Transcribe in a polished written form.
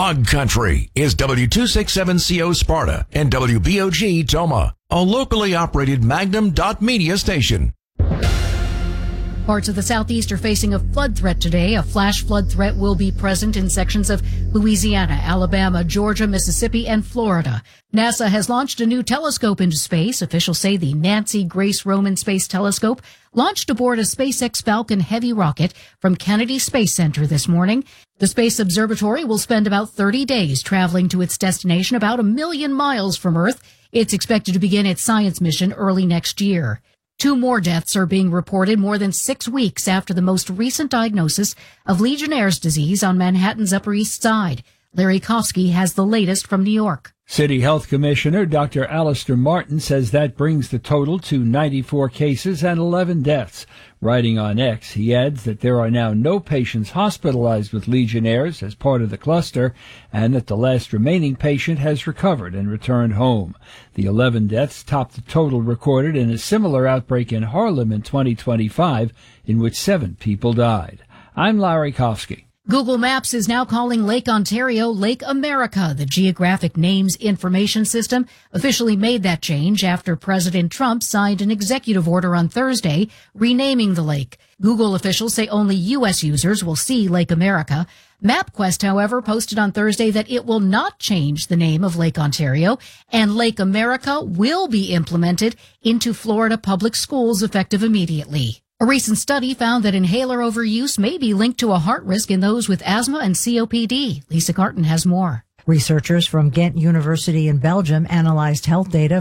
Log Country is W267CO Sparta and WBOG Toma, a locally operated Magnum.media station. Parts of the southeast are facing a flood threat today. A flash flood threat will be present in sections of Louisiana, Alabama, Georgia, Mississippi, and Florida. NASA has launched a new telescope into space. Officials say the Nancy Grace Roman Space Telescope launched aboard a SpaceX Falcon Heavy rocket from Kennedy Space Center this morning. The Space Observatory will spend about 30 days traveling to its destination about 1 million miles from Earth. It's expected to begin its science mission early next year. 2 more deaths are being reported more than 6 weeks after the most recent diagnosis of Legionnaire's disease on Manhattan's Upper East Side. Larry Kofsky has the latest from New York. City Health Commissioner Dr. Alistair Martin says that brings the total to 94 cases and 11 deaths. Writing on X, he adds that there are now no patients hospitalized with Legionnaires as part of the cluster and that the last remaining patient has recovered and returned home. The 11 deaths top the total recorded in a similar outbreak in Harlem in 2025, in which 7 people died. I'm Larry Kofsky. Google Maps is now calling Lake Ontario Lake America. The Geographic Names Information System officially made that change after President Trump signed an executive order on Thursday renaming the lake. Google officials say only U.S. users will see Lake America. MapQuest, however, posted on Thursday that it will not change the name of Lake Ontario, and Lake America will be implemented into Florida public schools effective immediately. A recent study found that inhaler overuse may be linked to a heart risk in those with asthma and COPD. Lisa Carton has more. Researchers from Ghent University in Belgium analyzed health data